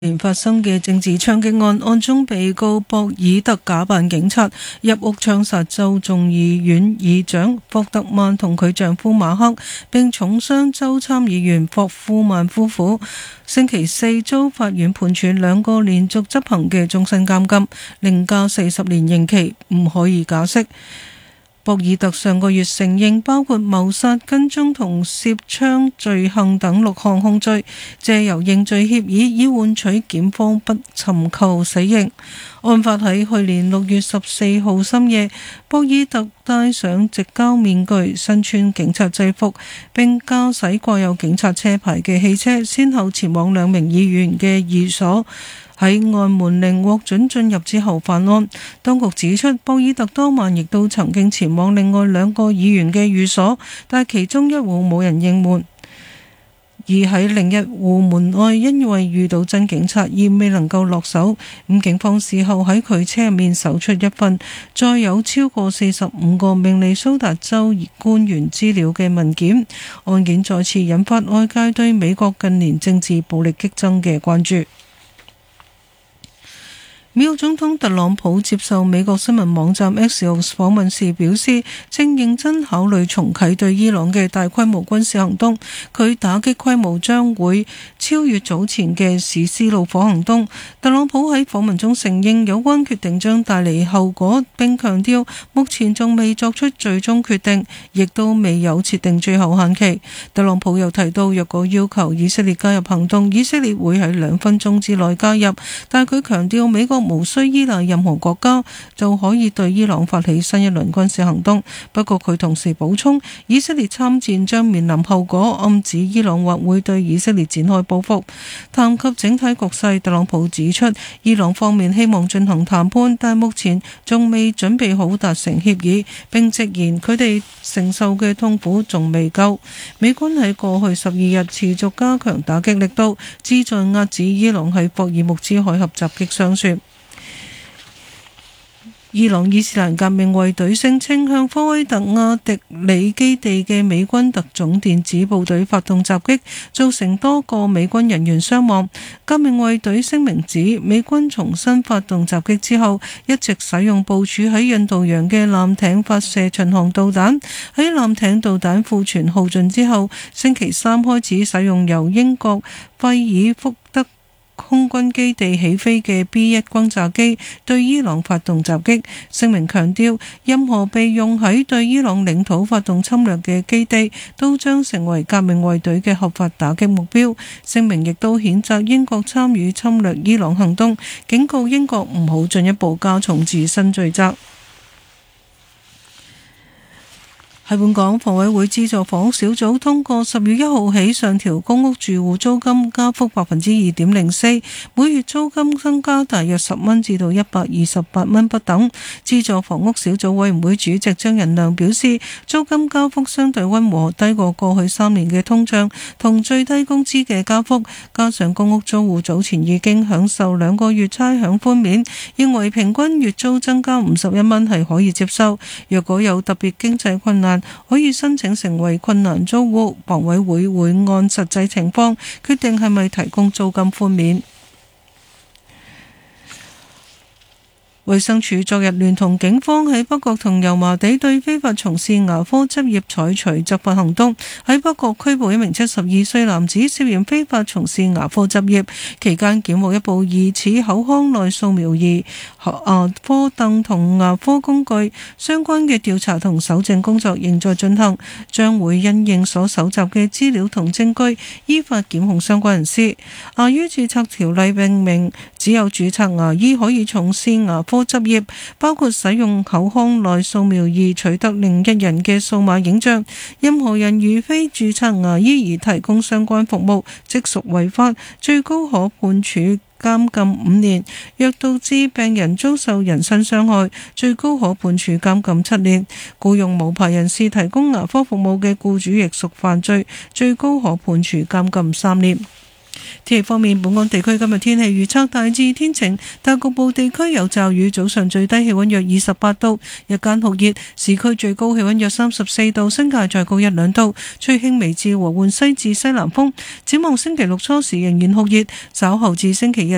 年發生嘅政治槍擊案，案中被告博爾特假扮警察入屋槍殺州眾議院議長霍特曼同佢丈夫馬克，並重傷州參議員霍夫曼夫婦。星期四遭法院判處2個連續執行嘅終身監禁，另加40年刑期，唔可以假釋。博爾特上個月承認包括謀殺、跟蹤同涉槍罪行等6項控罪，借由認罪協議以換取檢方不尋求死刑。案發喺去年6月14號深夜，博爾特戴上直膠面具，身穿警察制服，並駕駛掛有警察車牌嘅汽車，先後前往2名議員嘅寓所。喺按門鈴獲准進入之後犯案。當局指出，博爾特當晚亦都曾經前往另外2個議員嘅寓所，但其中一戶冇人應門。而喺另一戶門外，因為遇到真警察而未能夠落手。警方事後喺佢車入面搜出一份載有超過45個明尼蘇達州官員資料嘅文件。案件再次引發外界對美國近年政治暴力激增嘅關注。美國總統特朗普接受美國新聞網站 Axios 訪問時表示，正認真考慮重啟對伊朗嘅大規模軍事行動。佢打擊規模將會超越早前嘅史詩怒火行動。特朗普喺訪問中承認有關決定將帶嚟後果，並強調目前仲未作出最終決定，亦都未有設定最後限期。特朗普又提到，若果要求以色列加入行動，以色列會喺2分鐘之內加入，但佢強調美國無需依賴任何國家就可以對伊朗發起新一輪軍事行動。不過佢同時補充，以色列參戰將面臨後果，暗指伊朗或會對以色列展開報復。談及整體局勢，特朗普指出，伊朗方面希望進行談判，但目前仲未準備好達成協議，並直言佢哋承受嘅痛苦仲未夠。美軍喺過去12日持續加強打擊力度，旨在遏止伊朗喺霍爾木茲海峽襲擊商船。伊朗伊斯蘭革命衛隊聲稱向科威特阿迪里基地嘅美軍特種電子部隊發動襲擊，造成多個美軍人員傷亡。革命衛隊聲明指，美軍重新發動襲擊之後，一直使用部署喺印度洋嘅艦艇發射巡航導彈。喺艦艇導彈庫存耗盡之後，星期三開始使用由英國費爾福德空軍基地起飛嘅 B-1 轟炸機對伊朗發動襲擊。聲明強調，任何被用喺對伊朗領土發動侵略嘅基地都將成為革命衛隊嘅合法打擊目標。聲明亦都譴責英國參與侵略伊朗行動，警告英國唔好進一步加重自身罪責。喺本港，房委會資助房屋小組通過10月1號起上調公屋住戶租金加幅 2.04%， 每月租金增加大約10蚊至到128蚊不等。資助房屋小組委員會主席張仁良表示，租金加幅相對溫和，低過過去3年嘅通脹同最低工資嘅加幅，加上公屋租戶早前已經享受2個月差餉寬免，認為平均月租增加51蚊係可以接受。若果有特別經濟困難，可以申請成為困難租戶，房委會會按實際情況決定係咪提供租金寬免。衛生署昨日聯同警方喺北角同油麻地對非法從事牙科執業採取執法行動，喺北角拘捕1名72歲男子涉嫌非法從事牙科執業，期間檢獲一部疑似口腔內掃描儀、牙科凳同牙科工具，相關嘅調查同搜證工作仍在進行，將會因應所搜集嘅資料同證據，依法檢控相關人士。牙醫註冊條例訂明，只有註冊牙醫可以從事牙科執業，包括使用口腔內掃描儀取得另一人嘅數碼影像。任何人如非註冊牙醫而提供相關服務，即屬違法，最高可判處監禁5年；若導致病人遭受人身傷害，最高可判處監禁7年。僱用無牌人士提供牙科服務嘅僱主亦屬犯罪，最高可判處監禁3年。天氣方面，本港地區今日天氣預測大致天晴，但局部地區有驟雨。早上最低氣溫約28度，日間酷熱，市區最高氣溫約34度，新界再高1-2度，吹輕微至和緩西至西南風。展望星期六初時仍然酷熱，稍後至星期日